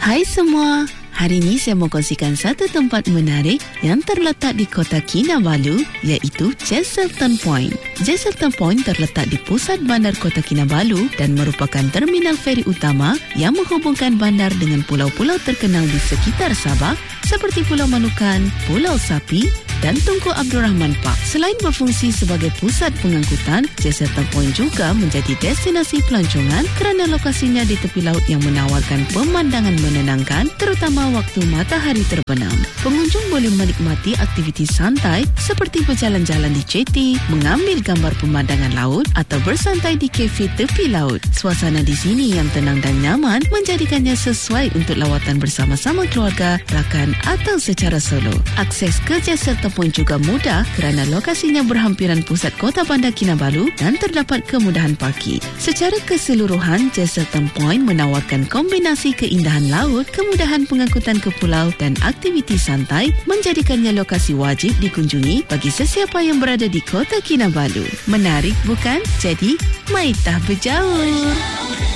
Hai semua, hari ini saya mau kongsikan satu tempat menarik yang terletak di kota Kinabalu, iaitu Jesselton Point. Jesselton Point terletak di pusat bandar kota Kinabalu dan merupakan terminal feri utama yang menghubungkan bandar dengan pulau-pulau terkenal di sekitar Sabah seperti Pulau Manukan, Pulau Sapi dan Tunku Abdul Rahman Park. Selain berfungsi sebagai pusat pengangkutan, Jesselton Point juga menjadi destinasi pelancongan kerana lokasinya di tepi laut yang menawarkan pemandangan menenangkan, terutama waktu matahari terbenam. Pengunjung boleh menikmati aktiviti santai seperti berjalan-jalan di jeti, mengambil gambar pemandangan laut atau bersantai di kafe tepi laut. Suasana di sini yang tenang dan nyaman menjadikannya sesuai untuk lawatan bersama-sama keluarga, rakan atau secara solo. Akses ke Jesselton Point juga mudah kerana lokasinya berhampiran pusat kota bandar Kinabalu dan terdapat kemudahan parkir. Secara keseluruhan, Jesselton Point menawarkan kombinasi keindahan laut, kemudahan pengangkutan ke pulau dan aktiviti santai, menjadikannya lokasi wajib dikunjungi bagi sesiapa yang berada di kota Kinabalu. Menarik bukan? Jadi, maitah berjaur!